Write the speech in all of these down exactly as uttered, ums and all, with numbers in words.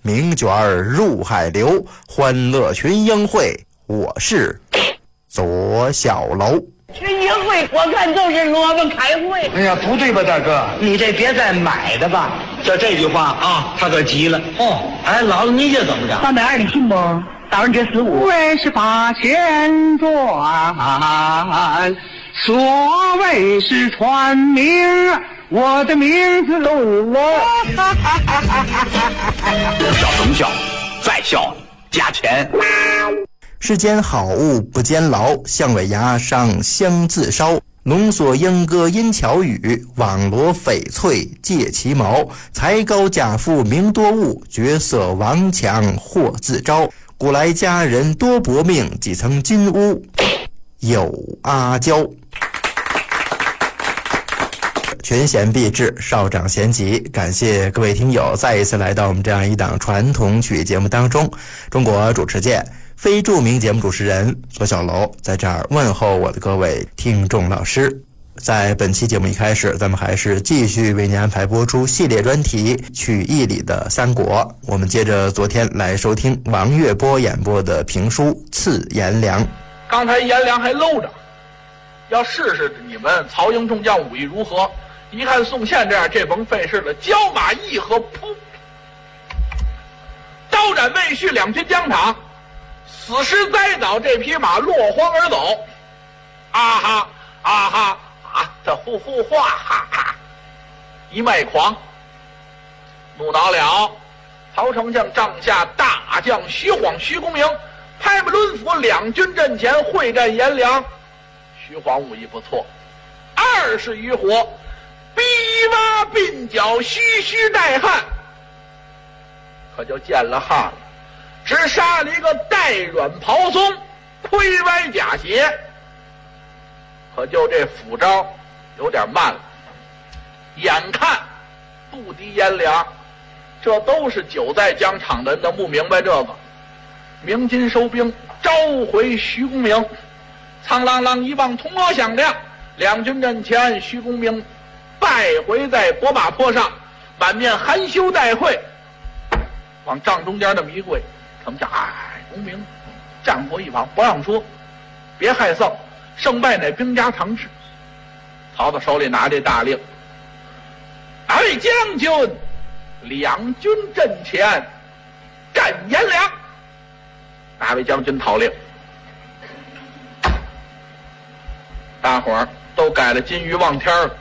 名卷入海流，欢乐群英会。我是左小楼。 群英会我看就是萝卜开会。 哎呀，不对吧，大哥？ 你这别再买的吧。 就这句话啊，他可急了。 哦， 哎，姥姥你这怎么着？ 三百二的信不？当然这是五二十八千转，所谓是传名，我的名字录了。 笑什么笑？再笑加钱。 世间好物不坚牢，象尾牙上香自烧。浓锁莺歌因巧语，网罗翡翠借其毛。才高甲富名多物，绝色王强祸自招。古来佳人多薄命，几层金屋有阿娇。群贤毕至，少长咸集，感谢各位听友再一次来到我们这样一档传统曲节目当中。中国主持界非著名节目主持人左小楼在这儿问候我的各位听众老师。在本期节目一开始，咱们还是继续为您安排播出系列专题曲艺里的三国。我们接着昨天来收听王月波演播的评书《刺颜良》。 刚才颜良还搂着，要试试你们曹营众将武艺如何。一看宋宪这样，这甭费事了，交马一合，噗，刀斩魏续，两军疆场，死尸栽倒，这匹马落荒而走。啊哈啊哈啊！这呼呼哗哈哈，一脉狂，怒恼了。曹丞相帐下大将徐晃、徐公明，拍马抡斧，两军阵前会战颜良。徐晃武艺不错，二十余火。逼挖鬓角，须须带汗，可就见了汗了。只杀了一个带软袍松，盔歪甲斜，可就这斧招有点慢了。眼看不敌颜良，这都是久在疆场的人都不明白这个。鸣金收兵，召回徐公明。苍啷啷一棒铜锣响亮，两军阵前，徐公明败回在博马坡上，满面含羞带会，往帐中间那么一跪。怎么讲？哎，公明，战国一方，不让说，别害臊，胜败乃兵家常事。曹操手里拿这大令，哪位将军，两军阵前战颜良。哪位将军讨令？大伙儿都改了金鱼望天了。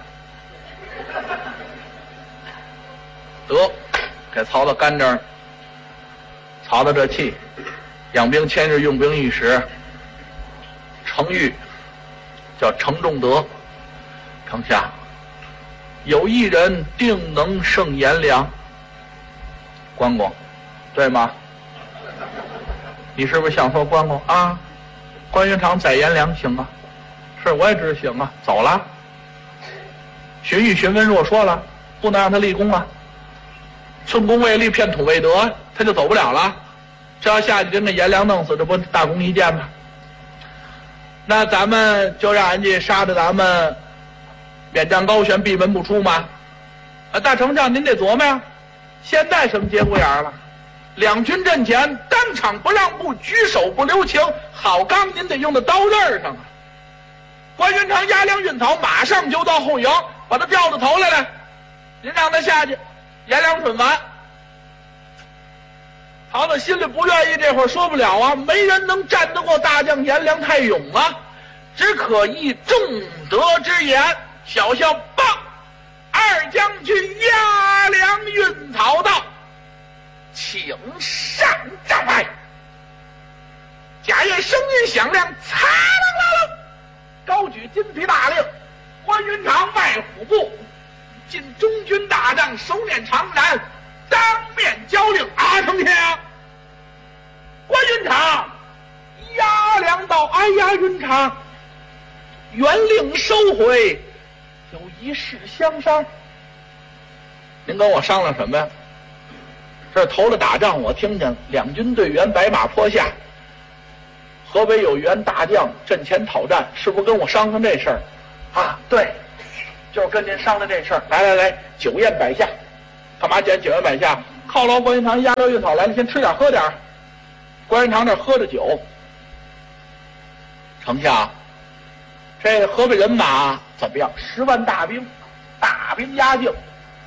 得，给曹操干这儿。曹操这气，养兵千日，用兵一时。程昱叫程仲德，丞相，有一人定能胜颜良。关公，对吗？你是不是想说关公啊？关云长宰颜良行啊？是，我也知道行啊。走了。荀彧、荀文若说了，不能让他立功啊。寸功未立，片土未得，他就走不了了。这要下去跟那颜良弄死，这不大功一件吗？那咱们就让人家杀着咱们免战高悬，闭门不出吗？啊，大丞相您得琢磨呀。现在什么节骨眼了？两军阵前，当场不让步，举手不留情，好钢您得用到刀刃上啊。关云长押粮运草，马上就到后营，把他掉到头来了。您让他下去，颜良准完。曹操心里不愿意，这会儿说不了啊，没人能战得过大将颜良太勇啊，只可依仲德之言，小校报二将军押粮运草到，请上帐来。贾爷声音响亮，擦啦啦啦，高举金皮大令，关云长迈虎步进中军大帐，手捻长髯，当面交令。啊，丞相，关云长押粮到。哎呀，云长，原令收回，有一事相商。您跟我商量什么呀？这头了打仗，我听见两军队员白马坡下，河北有员大将阵前讨战，是不是跟我商量这事儿？啊，对，就是跟您商量这事儿。来来来，酒宴摆下，干嘛捡酒宴摆下？ 犒劳关云长，压着月草来了，先吃点喝点。关云长这喝着酒，丞相，这河北人马怎么样？十万大兵，大兵压境。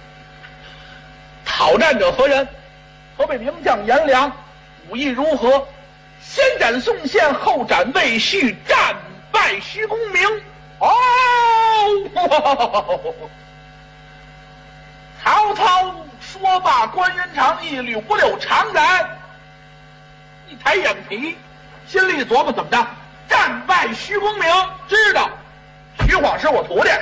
讨战者何人？河北名将颜良，武艺如何？先斩宋宪，后斩魏续，战败徐公明。哦，曹操说罢，关云长一捋不柳长髯，一抬眼皮，心里琢磨怎么着？战败徐公明，知道徐晃是我徒弟，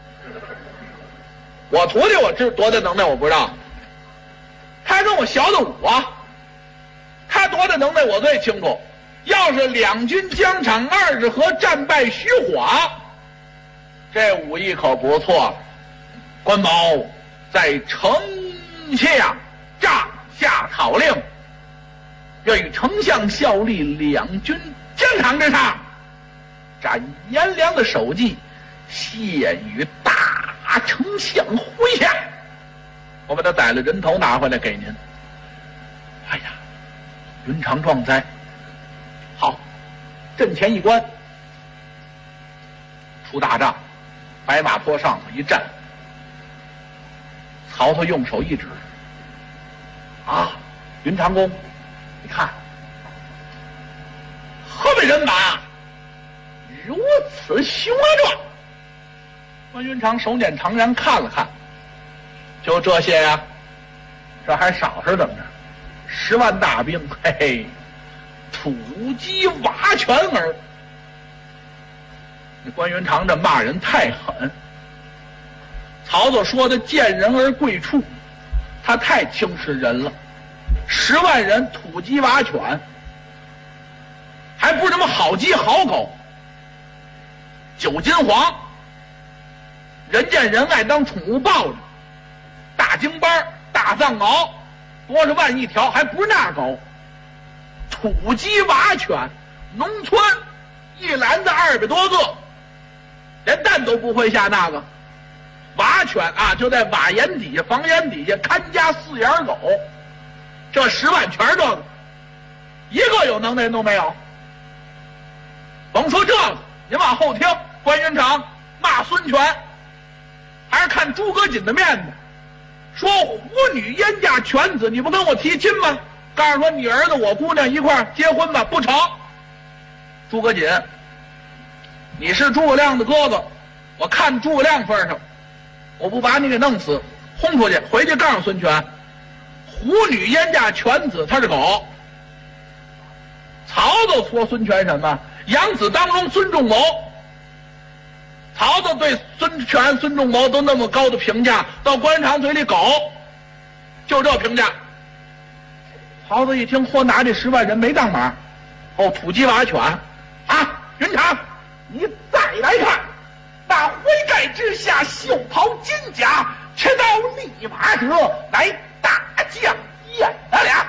我徒弟我知多大能耐我不知道，他跟我学的武啊，他多大能耐我最清楚。要是两军疆场二十合，战败徐晃，这武艺可不错。关某在城下帐下讨令，要与丞相效力，两军疆场之上，斩颜良的首级，献于大丞相麾下。我把他宰了人头拿回来给您。哎呀，云长壮哉！好，阵前一关，出大帐，白马坡上头一站，曹操用手一指，啊，云长公，你看，河北人马如此雄壮。关云长手捻长髯看了看，就这些呀、啊，这还少是怎么着？十万大兵，嘿嘿，土鸡瓦全儿。那关云长这骂人太狠。曹操说的见人而贵处，他太轻视人了。十万人土鸡瓦犬，还不是什么好鸡好狗。九金黄，人见人爱当宠物抱着。大京班、大藏獒，多少万一条，还不是那狗。土鸡瓦犬，农村一篮子二百多个，连蛋都不会下那个。瓦犬啊，就在瓦檐底下、房檐底下看家四眼狗，这十万全是这个，一个有能耐都没有。甭说这个，您往后听，关云长骂孙权，还是看诸葛瑾的面子，说虎女燕嫁犬子，你不跟我提亲吗？告诉说你儿子我姑娘一块儿结婚吧，不成。诸葛瑾，你是诸葛亮的哥哥，我看诸葛亮份上，我不把你给弄死，轰出去，回去告诉孙权，虎女燕嫁犬子，他是狗。曹操说孙权什么？养子当中孙仲谋。曹操对孙权、孙仲谋都那么高的评价，到关云长嘴里狗，就这评价。曹操一听，嚯，拿这十万人没当马，哦，土鸡瓦犬，啊，云长，你再来看。那灰盖之下，袖袍金甲，持刀立马者，乃大将颜良。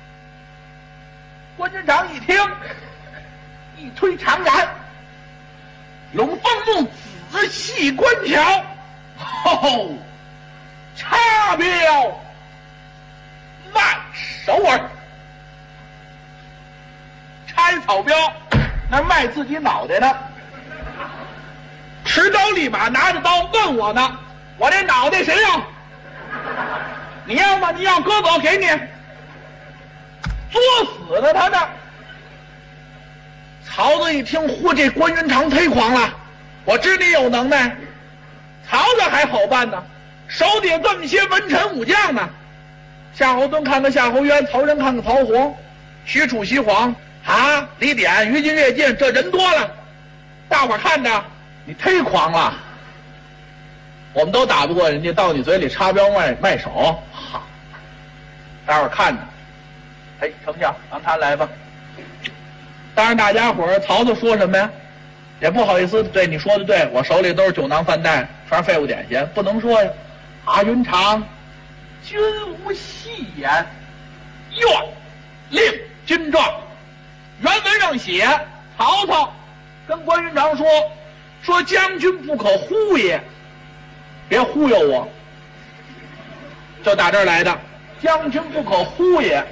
关云长一听，一推长髯，龙凤目仔细观瞧，吼，插标万首儿，插一草标，那卖自己脑袋呢。持刀立马拿着刀问我呢，我这脑袋谁要？你要吗？你要，哥哥给你。作死的他呢。曹操一听，嚯，这关云长忒狂了，我知你有能耐。曹操还好办呢，手底下这么些文臣武将呢。夏侯惇看看夏侯渊，曹仁看看曹洪，许褚、徐晃啊，李典、于禁、乐进，这人多了，大伙看着。你忒狂了，我们都打不过人家，到你嘴里插标卖卖手，好，待会儿看着。哎，丞相，让他来吧。当然，大家伙儿，曹操说什么呀？也不好意思，对你说的对，我手里都是酒囊饭袋，全是废物点心，不能说呀。啊，云长，君无戏言，愿令君状。原文上写，曹操跟关云长说。说将军不可忽也，别忽悠我，就打这儿来的。 将军不可忽也。